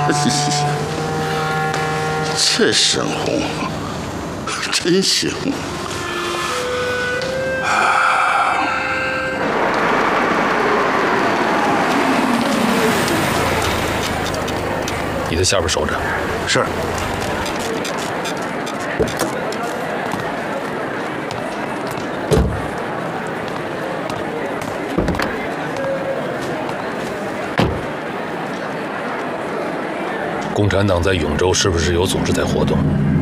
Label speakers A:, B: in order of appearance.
A: 这沈红真行。
B: 你在下边守着。
A: 是。
B: 共产党在永州是不是有组织在活动？